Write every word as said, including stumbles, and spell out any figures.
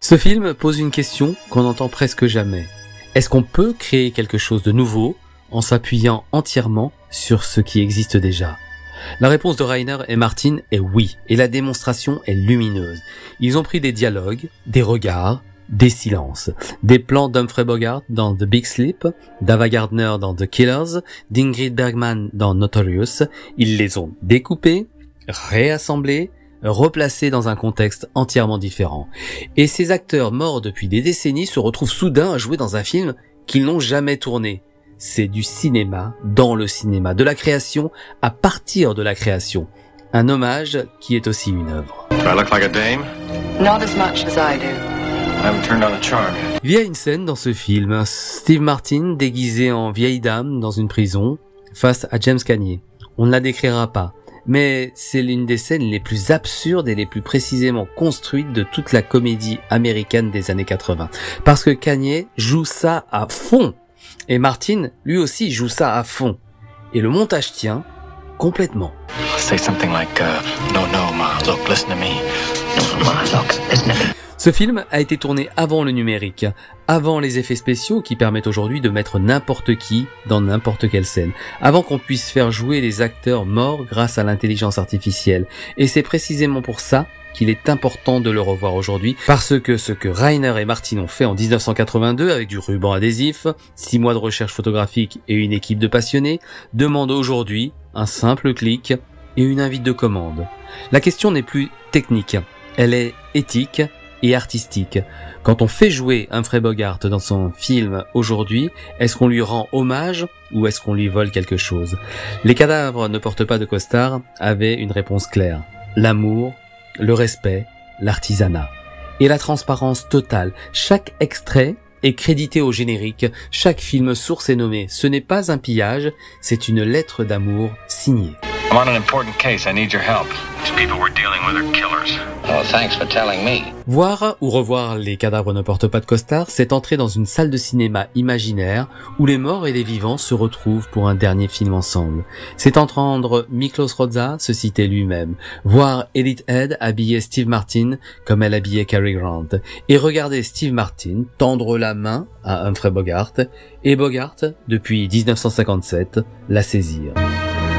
Ce film pose une question qu'on n'entend presque jamais. Est-ce qu'on peut créer quelque chose de nouveau en s'appuyant entièrement sur ce qui existe déjà? La réponse de Reiner et Martin est oui, et la démonstration est lumineuse. Ils ont pris des dialogues, des regards, des silences, des plans d'Humphrey Bogart dans The Big Sleep, d'Ava Gardner dans The Killers, d'Ingrid Bergman dans Notorious. Ils les ont découpés, réassemblés, replacés dans un contexte entièrement différent. Et ces acteurs morts depuis des décennies se retrouvent soudain à jouer dans un film qu'ils n'ont jamais tourné. C'est du cinéma dans le cinéma, de la création à partir de la création. Un hommage qui est aussi une œuvre. Do I look like a dame? Not as much as I do. I haven't turned on a charm yet. Il y a une scène dans ce film, Steve Martin déguisé en vieille dame dans une prison face à James Cagney. On ne la décrira pas, mais c'est l'une des scènes les plus absurdes et les plus précisément construites de toute la comédie américaine des années quatre-vingts. Parce que Cagney joue ça à fond. Et Martin, lui aussi, joue ça à fond. Et le montage tient complètement. Say something like, uh, no, no, ma, look, listen to me. No, ma, look, listen to me. Ce film a été tourné avant le numérique, avant les effets spéciaux qui permettent aujourd'hui de mettre n'importe qui dans n'importe quelle scène, avant qu'on puisse faire jouer les acteurs morts grâce à l'intelligence artificielle. Et c'est précisément pour ça qu'il est important de le revoir aujourd'hui, parce que ce que Reiner et Martin ont fait en dix-neuf cent quatre-vingt-deux avec du ruban adhésif, six mois de recherche photographique et une équipe de passionnés, demande aujourd'hui un simple clic et une invite de commande. La question n'est plus technique, elle est éthique et artistique. Quand on fait jouer Humphrey Bogart dans son film aujourd'hui, est-ce qu'on lui rend hommage ou est-ce qu'on lui vole quelque chose? Les cadavres ne portent pas de costard avaient une réponse claire. L'amour, le respect, l'artisanat et la transparence totale. Chaque extrait est crédité au générique, chaque film source est nommé. Ce n'est pas un pillage, c'est une lettre d'amour signée. I'm on an important case. I need your help. These people we're dealing with are killers. Oh, thanks for telling me. Voir ou revoir Les cadavres ne portent pas de costard, c'est entrer dans une salle de cinéma imaginaire où les morts et les vivants se retrouvent pour un dernier film ensemble. C'est entendre Miklos Rozsa se citer lui-même, voir Edith Head habiller Steve Martin comme elle habillait Cary Grant, et regarder Steve Martin tendre la main à Humphrey Bogart, et Bogart, depuis dix-neuf cent cinquante-sept, la saisir.